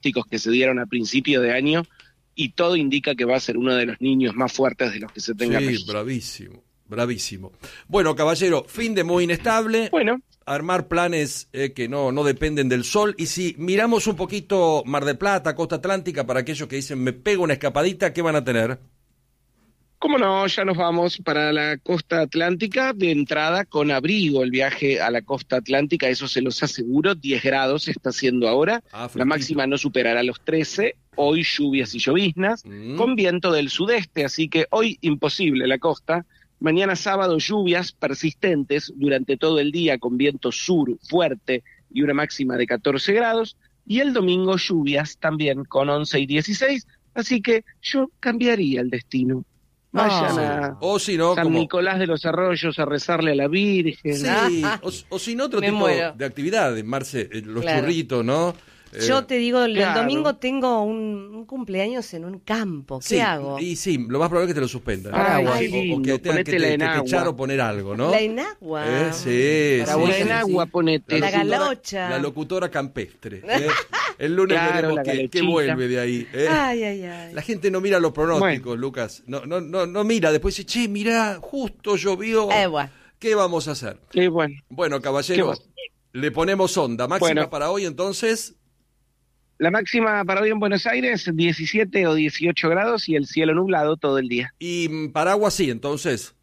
pronósticos que se dieron a principio de año y todo indica que va a ser uno de los niños más fuertes de los que se tenga registro. Bravísimo. Bueno, caballero, fin de muy inestable. Bueno. Armar planes que no dependen del sol. Y si miramos un poquito Mar del Plata, Costa Atlántica, para aquellos que dicen me pego una escapadita, ¿qué van a tener? ¿Cómo no? Ya nos vamos para la costa atlántica, de entrada con abrigo el viaje a la costa atlántica, eso se los aseguro, 10 grados está haciendo ahora, la máxima no superará los 13, hoy lluvias y lloviznas, con viento del sudeste, así que hoy imposible la costa, mañana sábado lluvias persistentes durante todo el día con viento sur fuerte y una máxima de 14 grados, y el domingo lluvias también con 11 y 16, así que yo cambiaría el destino. Vayan a o si no, San Nicolás de los Arroyos a rezarle a la Virgen. Sí, o si no, otro tipo de actividades, Marce, los churritos, ¿no? Yo te digo, el domingo tengo un cumpleaños en un campo. ¿Qué hago? Y sí, lo más probable es que te lo suspendan. O que tengan que te echar o poner algo, ¿no? La enagua. La enagua, ponete. La galocha. La locutora campestre. El lunes veremos qué vuelve de ahí. Ay. La gente no mira los pronósticos, Lucas. No mira, después dice, che, mirá, justo llovió. ¿Qué vamos a hacer? Bueno, caballero, le ponemos onda. Máxima para hoy, entonces... La máxima para hoy en Buenos Aires, 17 o 18 grados y el cielo nublado todo el día. ¿Y paraguas sí, entonces?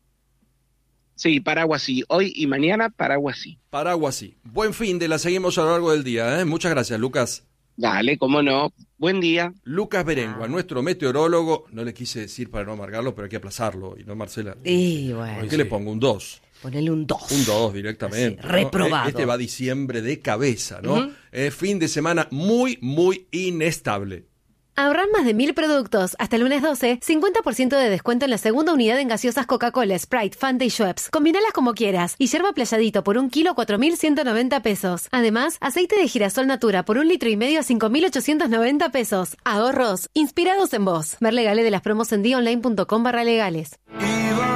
Sí, paraguas sí. Hoy y mañana, paraguas sí. Paraguas sí. Buen fin de la seguimos a lo largo del día, ¿eh? Muchas gracias, Lucas. Dale, cómo no. Buen día. Lucas Berengua, nuestro meteorólogo. No le quise decir para no amargarlo, pero hay que aplazarlo. ¿Y no, Marcela? Y bueno. ¿Qué le pongo? ¿Un 2? Ponele un 2. Un 2 directamente. Sí, reprobado. Este va a diciembre de cabeza, ¿no? Fin de semana muy, muy inestable. Ahorrar más de 1.000 productos. Hasta el lunes 12, 50% de descuento en la segunda unidad en gaseosas Coca-Cola, Sprite, Fanta y Schweppes. Combinalas como quieras. Y yerba playadito por 1 kilo, 4.190 pesos. Además, aceite de girasol Natura por 1,5 litros a 5.890 pesos. Ahorros inspirados en vos. Ver legales de las promos en dionline.com/legales.